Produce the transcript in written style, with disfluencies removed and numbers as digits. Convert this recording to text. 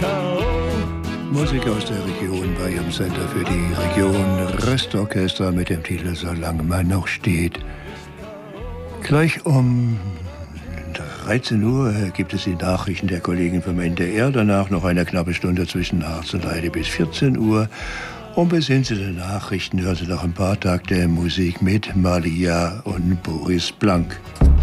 Musik aus der Region bei Ihrem Sender für die Region Restorchester mit dem Titel Solange man noch steht. Gleich um 13 Uhr gibt es die Nachrichten der Kollegen vom NDR. Danach noch eine knappe Stunde zwischen Harz und Heide bis 14 Uhr. Und bis hin zu den Nachrichten hören Sie noch ein paar Takte Musik mit Malia und Boris Blank.